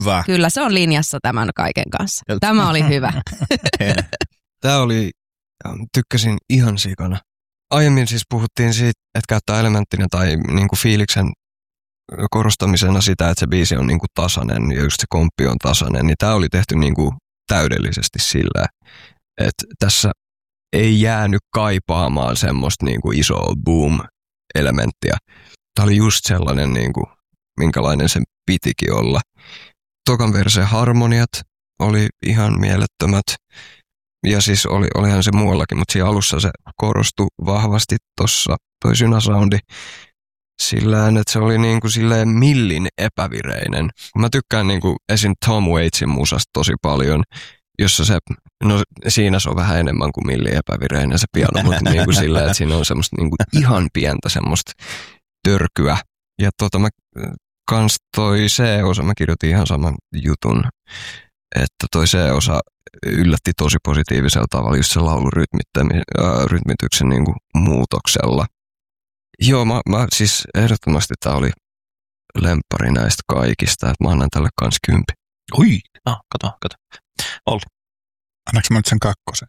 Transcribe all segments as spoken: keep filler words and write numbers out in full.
Hyvä. Kyllä se on linjassa tämän kaiken kanssa. Tämä oli hyvä. Tämä oli, tykkäsin ihan sikana. Aiemmin siis puhuttiin siitä, että käyttää elementtinä tai niinku fiiliksen korostamisena sitä, että se biisi on niinku tasainen ja just se komppi on tasainen, niin tämä oli tehty niinku täydellisesti sillä, että tässä ei jäänyt kaipaamaan semmoista niinku isoa boom-elementtiä. Tämä oli just sellainen, niinku, minkälainen sen pitikin olla. Tokan verseen harmoniat oli ihan mielettömät. Ja siis oli, olihan se muuallakin, mutta siinä alussa se korostui vahvasti tuossa toi synasoundi sillään, että se oli niinku silleen millin epävireinen. Mä tykkään niinku esim. Tom Waitsin musasta tosi paljon, jossa se, no siinä se on vähän enemmän kuin millin epävireinen se piano, mutta niinku silleen, että siinä on semmoista niinku ihan pientä semmoista törkyä. Ja tota mä kans toi C-osa, mä kirjoitin ihan saman jutun, että toi C-osa yllätti tosi positiivisella tavalla just se laulun rytmityksen niinku muutoksella. Joo, mä, mä siis ehdottomasti tää oli lemppari näistä kaikista, että mä annan tälle kans kympi. Ui, no, kato, kato. Olli. Annaks mä nyt sen kakkosen?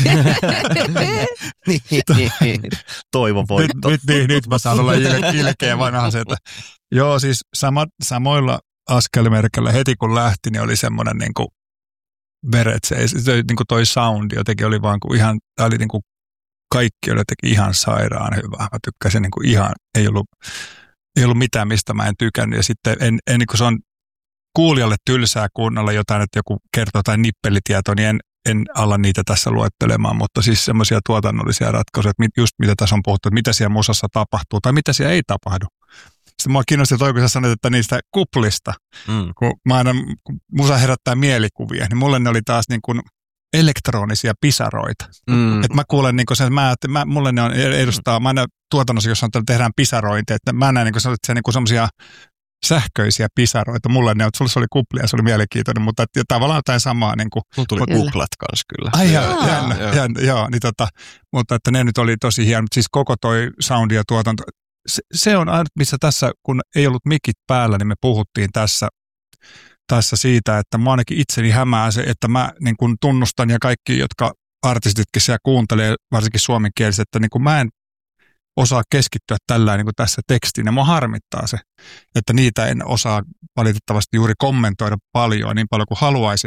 Toivon voitto. Nyt, nyt, nyt, nyt mä saan olla il- ilkeä vanha se, että joo, siis sama, samoilla askelmerkillä heti kun lähti, niin oli semmoinen niinku veret, se, se niinku toi soundi jotenkin oli vaan kuin ihan, tää oli niinku kaikki oli jotenkin ihan sairaan hyvä. Mä tykkäsin niinku ihan, ei ollut, ei ollut mitään, mistä mä en tykännyt. Ja sitten en, en niin kuin se on kuulijalle tylsää kuunnella jotain, että joku kertoo jotain nippelitietoa, niin en, en ala niitä tässä luettelemaan, mutta siis semmoisia tuotannollisia ratkaisuja, että just mitä tässä on puhuttu, että mitä siellä musassa tapahtuu tai mitä siellä ei tapahdu. Sitten mua kiinnosti toi, kun sä sanoit, että niistä kuplista, mm. kun mä aina, kun musa herättää mielikuvia, niin mulle ne oli taas niin kuin elektronisia pisaroita. Mm. Että mä kuulen niin kuin sen, mä, että mä, mulle ne on edustaa, mä aina tuotannossa, jos on, tehdään pisarointia, että mä näen niin kuin, että se niin semmoisia sähköisiä pisaroita. Mulle ne on, sulla se oli kuplia, se oli mielenkiintoinen, mutta et, tavallaan jotain samaa. Niin kuin, mulla tuli mutta, kuplat kanssa kyllä. Ai jaa, jännä, jännä, jännä, joo, niin tota, mutta että ne nyt oli tosi hieno. Siis koko toi soundi ja tuotanto, se, se on aina, missä tässä, kun ei ollut mikit päällä, niin me puhuttiin tässä, tässä siitä, että mä ainakin itseni hämää se, että mä niin kun tunnustan ja kaikki, jotka artistitkin siellä kuuntelee, varsinkin suomenkieliset, että niin kun mä en osaa keskittyä tällä niin kuin tässä tekstiin, ja mua harmittaa se, että niitä en osaa valitettavasti juuri kommentoida paljon, niin paljon kuin haluaisin.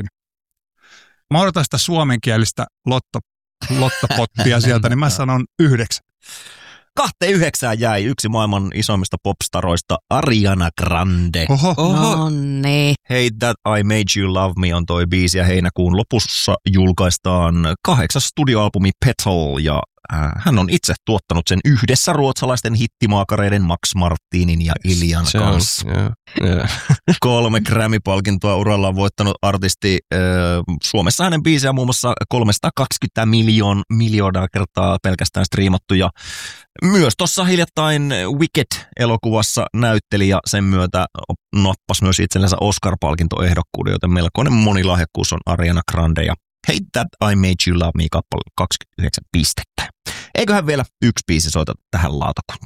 Mä odotan sitä suomenkielistä lotto, lottopottia sieltä, niin mä sanon yhdeksän. Kahteen yhdeksään jäi yksi maailman isoimmista popstaroista, Ariana Grande. Oho. Oho. No niin. Hey That I Made You Love Me on toi biisi, ja heinäkuun lopussa julkaistaan kahdeksas studioalbumi Petal, ja äh, hän on itse tuottanut sen yhdessä ruotsalaisten hittimaakareiden Max Martinin ja Iljan se kanssa. On, yeah, yeah. Kolme Grammy-palkintoa uralla on voittanut artisti. Äh, Suomessa hänen biisejä muun muassa kolmesataakaksikymmentä miljoon, miljoonaa kertaa pelkästään striimattu, ja myös tuossa hiljattain Wicked-elokuvassa näytteli ja sen myötä nappasi myös itsellensä Oscar-palkintoehdokkuuden, joten melkoinen monilahjakkuus on Ariana Grande ja Hey That I Made You Love Me -kappale kaksikymmentäyhdeksän pistettä. Eiköhän vielä yksi biisi soita tähän lautakuntaan.